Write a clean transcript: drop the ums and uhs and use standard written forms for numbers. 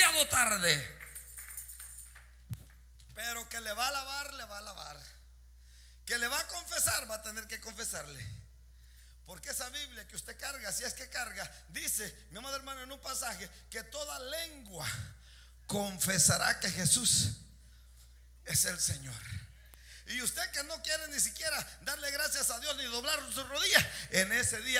demasiado tarde. Pero que le va a alabar, le va a alabar. Que le va a confesar, va a tener que confesarle. Porque esa Biblia que usted carga, si es que carga, dice, mi amado hermano, en un pasaje, que toda lengua confesará que Jesús es el Señor. Y usted que no quiere ni siquiera darle gracias a Dios ni doblar sus rodillas, en ese día